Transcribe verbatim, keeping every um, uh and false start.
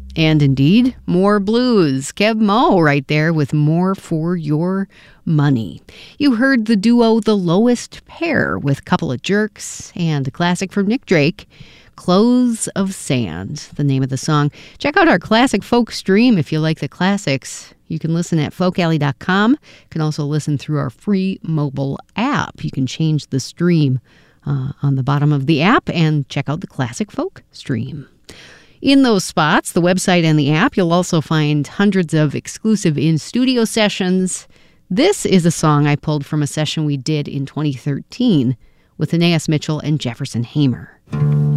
And indeed, more blues. Kev Moe right there with More for Your Money. You heard the duo The Lowest Pair with Couple of Jerks, and the classic from Nick Drake, Clothes of Sand, the name of the song. Check out our classic folk stream if you like the classics. You can listen at folk alley dot com. You can also listen through our free mobile app. You can change the stream uh, on the bottom of the app and check out the classic folk stream. In those spots, the website and the app, you'll also find hundreds of exclusive in-studio sessions. This is a song I pulled from a session we did in twenty thirteen with Anais Mitchell and Jefferson Hamer.